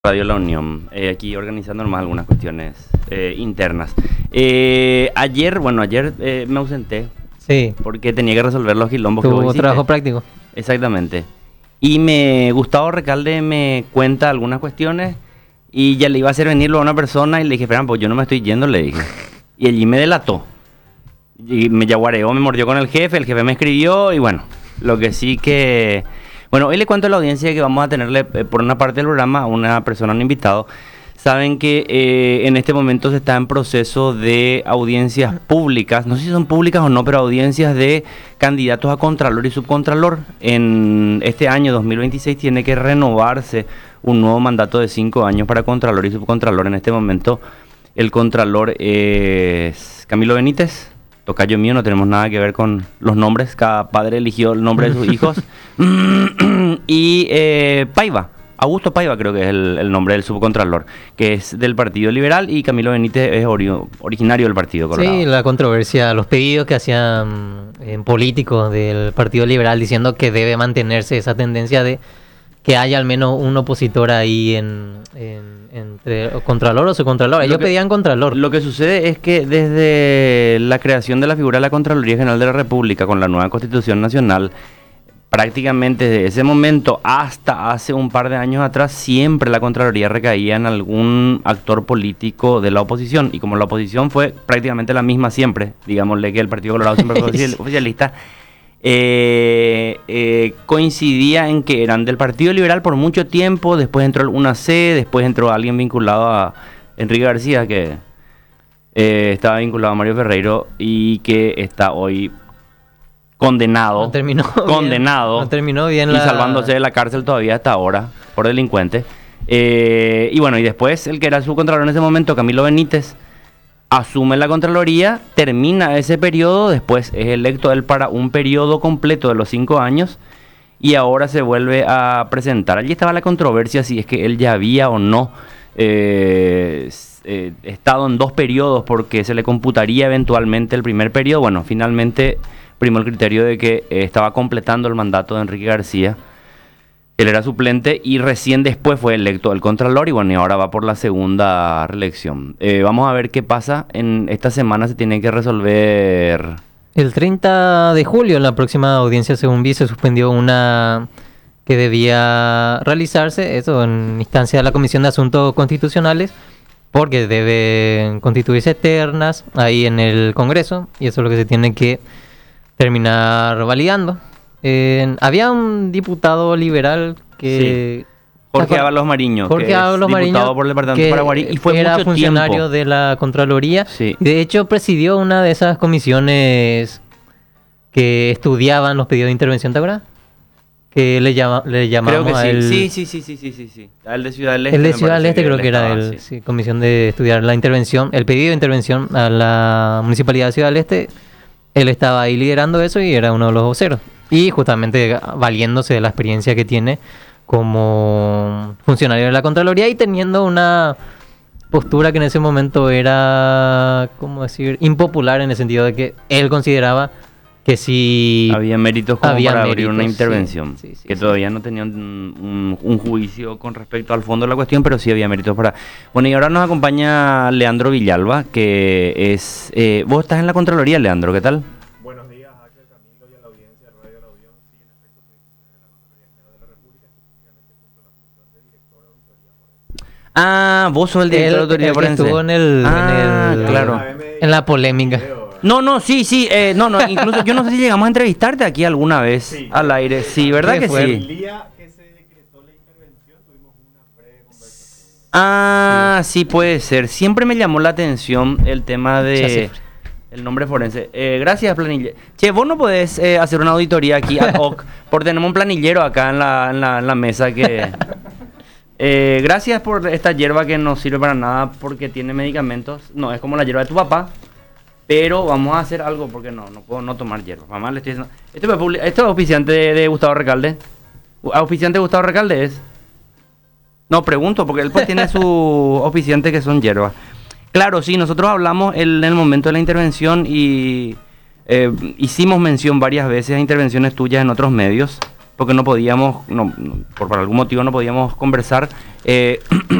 Radio La Unión, aquí organizando nomás algunas cuestiones internas. Ayer me ausenté. Sí. Porque tenía que resolver los quilombos que vos Tu hiciste. trabajo práctico. Exactamente. Y Gustavo Recalde me cuenta algunas cuestiones y ya le iba a hacer venirlo a una persona y le dije, espera, pues yo no me estoy yendo, le dije. Y allí me delató. Y me yaguareó, me mordió con el jefe me escribió y bueno, lo que sí que... Bueno, hoy le cuento a la audiencia que vamos a tenerle por una parte del programa a una persona, un invitado. Saben que en este momento se está en proceso de audiencias públicas, no sé si son públicas o no, pero audiencias de candidatos a contralor y subcontralor. En este año 2026 tiene que renovarse un nuevo mandato de 5 años para contralor y subcontralor. En este momento el contralor es Camilo Benítez. Tocayo mío, no tenemos nada que ver con los nombres, cada padre eligió el nombre de sus hijos. Y Paiva, Augusto Paiva creo que es el nombre del subcontralor, que es del Partido Liberal, y Camilo Benítez es originario del Partido Colorado. Sí, la controversia, los pedidos que hacían políticos del Partido Liberal diciendo que debe mantenerse esa tendencia de que haya al menos un opositor ahí entre contralor o subcontralor. Ellos pedían contralor. Lo que sucede es que desde la creación de la figura de la Contraloría General de la República con la nueva Constitución Nacional, prácticamente desde ese momento hasta hace un par de años atrás, siempre la Contraloría recaía en algún actor político de la oposición. Y como la oposición fue prácticamente la misma siempre, digámosle que el Partido Colorado siempre fue oficialista, coincidía en que eran del Partido Liberal por mucho tiempo, después entró una C, después entró alguien vinculado a Enrique García, que estaba vinculado a Mario Ferreiro y que está hoy condenado. No terminó bien y salvándose de la cárcel todavía hasta ahora por delincuente. Y bueno, y después el que era su contralor en ese momento, Camilo Benítez, asume la Contraloría, termina ese periodo, después es electo él para un periodo completo de los 5 años y ahora se vuelve a presentar. Allí estaba la controversia si es que él ya había o no estado en 2 periodos porque se le computaría eventualmente el primer periodo. Bueno, finalmente primó el criterio de que estaba completando el mandato de Enrique García. Él era suplente y recién después fue electo el Contralor y bueno, y ahora va por la segunda reelección. Vamos a ver qué pasa. En esta semana se tiene que resolver... El 30 de julio, en la próxima audiencia, según vi, se suspendió una que debía realizarse, eso en instancia de la Comisión de Asuntos Constitucionales, porque deben constituirse ternas ahí en el Congreso y eso es lo que se tiene que terminar validando. Había un diputado liberal que... Sí. Jorge Ábalos Mariño, diputado por el departamento de Paraguarí y fue era mucho funcionario tiempo de la Contraloría. Sí. De hecho, presidió una de esas comisiones que estudiaban los pedidos de intervención, ¿te acuerdas? Que le llamamos creo que a sí. él... Sí. El de Ciudad del Este. El de Ciudad del Este creo que era él. Sí, comisión de estudiar la intervención, el pedido de intervención a la Municipalidad de Ciudad del Este. Él estaba ahí liderando eso y era uno de los voceros. Y justamente valiéndose de la experiencia que tiene como funcionario de la Contraloría y teniendo una postura que en ese momento era, ¿cómo decir?, impopular en el sentido de que él consideraba que sí había méritos como para abrir una intervención, sí, que todavía no tenían un juicio con respecto al fondo de la cuestión, pero sí había méritos para... Bueno, y ahora nos acompaña Leandro Villalba, que es... vos estás en la Contraloría, Leandro, ¿qué tal? Buenos días, Axel, Camilo y a la audiencia de Radio La Unión. Sí, en efecto, soy funcionario de la Contraloría General de la República, específicamente cumplo la función de director de auditoría forense. Ah, vos sos el director de auditoría forense. Estuvo claro. En la polémica. No, incluso yo no sé si llegamos a entrevistarte aquí alguna vez Sí, al aire. Sí, ¿verdad que fue? sí? El día que se decretó la intervención tuvimos una breve conversación. Sí, puede ser. Siempre me llamó la atención el tema de el nombre forense. Gracias, planillero. Che, vos no podés hacer una auditoría aquí ad hoc, porque tenemos un planillero acá en la mesa que... gracias por esta hierba que no sirve para nada porque tiene medicamentos. No, es como la hierba de tu papá. Pero vamos a hacer algo porque no puedo no tomar hierba. Mamá le estoy diciendo... ¿Este es auspiciante de Gustavo Recalde? ¿Auspiciante de Gustavo Recalde es? No, pregunto, porque él pues tiene sus auspiciantes que son hierbas. Claro, sí, nosotros hablamos en el momento de la intervención y hicimos mención varias veces a intervenciones tuyas en otros medios. porque no podíamos, por algún motivo no podíamos conversar.